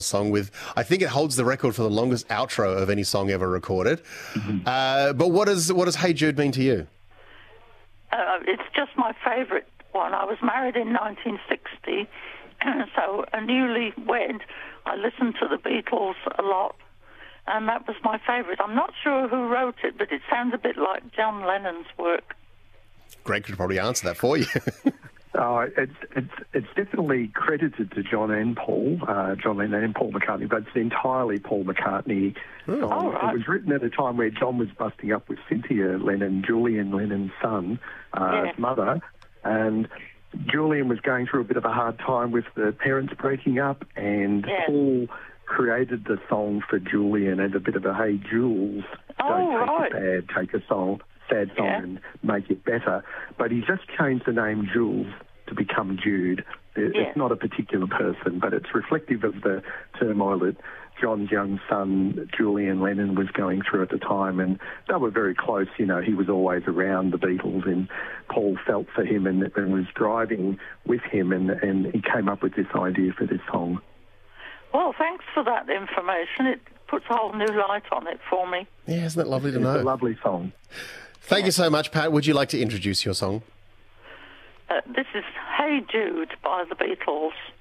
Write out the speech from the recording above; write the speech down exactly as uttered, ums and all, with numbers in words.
song with, I think it holds the record for the longest outro of any song ever recorded. Mm-hmm. Uh, but what does what does Hey Jude mean to you? Uh, it's just my favourite one. I was married in nineteen sixty, so a newlywed, I listened to the Beatles a lot, and that was my favourite. I'm not sure who wrote it, but it sounds a bit like John Lennon's work. Greg could probably answer that for you. Oh, it's it's it's definitely credited to John and Paul, uh, John Lennon and Paul McCartney, but it's entirely Paul McCartney song. Oh, right. It was written at a time where John was busting up with Cynthia Lennon, Julian Lennon's son, uh, Yes. mother, and Julian was going through a bit of a hard time with the parents breaking up, and Yes. Paul created the song for Julian as a bit of a "Hey Jules, Oh, don't take right. it bad, take a song." sad song Yeah. and make it better. But he just changed the name Jules to become Jude. It, Yeah. It's not a particular person, but it's reflective of the turmoil that John's young son, Julian Lennon, was going through at the time. And they were very close. You know, he was always around the Beatles, and Paul felt for him and, and was driving with him, and, and he came up with this idea for this song. Well, thanks for that information. It puts a whole new light on it for me. Yeah, isn't that lovely to It's know? a lovely song. Thank you so much, Pat. Would you like to introduce your song? Uh, this is Hey Jude by the Beatles.